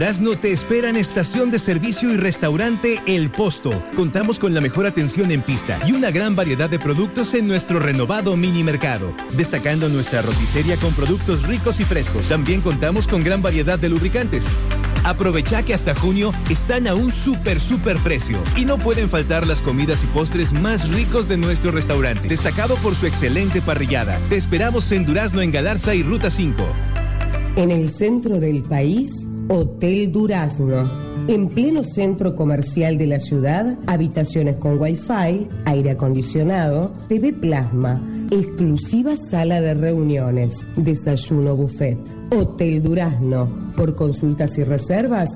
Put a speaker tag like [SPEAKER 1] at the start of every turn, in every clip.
[SPEAKER 1] Durazno te espera en Estación de Servicio y Restaurante El Posto. Contamos con la mejor atención en pista y una gran variedad de productos en nuestro renovado mini mercado, destacando nuestra roticería con productos ricos y frescos. También contamos con gran variedad de lubricantes. Aprovecha que hasta junio están a un súper precio y no pueden faltar las comidas y postres más ricos de nuestro restaurante, destacado por su excelente parrillada. Te esperamos en Durazno, en Galarza y Ruta 5.
[SPEAKER 2] En el centro del país, Hotel Durazno. En pleno centro comercial de la ciudad, habitaciones con Wi-Fi, aire acondicionado, TV plasma, exclusiva sala de reuniones, desayuno buffet. Hotel Durazno. Por consultas y reservas,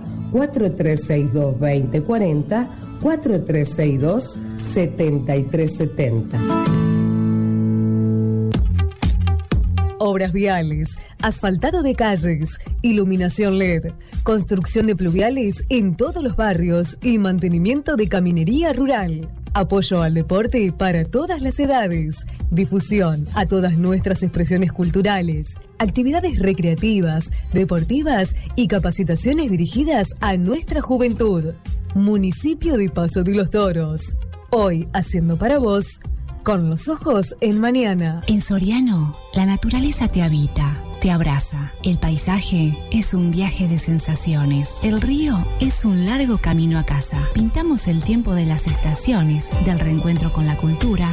[SPEAKER 2] 4362-2040, 4362-7370.
[SPEAKER 3] Obras viales, asfaltado de calles, iluminación LED, construcción de pluviales en todos los barrios y mantenimiento de caminería rural. Apoyo al deporte para todas las edades. Difusión a todas nuestras expresiones culturales. Actividades recreativas, deportivas y capacitaciones dirigidas a nuestra juventud. Municipio de Paso de los Toros. Hoy haciendo para vos, con los ojos en mañana.
[SPEAKER 4] En Soriano, la naturaleza te habita, te abraza. El paisaje es un viaje de sensaciones. El río es un largo camino a casa. Pintamos el tiempo de las estaciones, del reencuentro con la cultura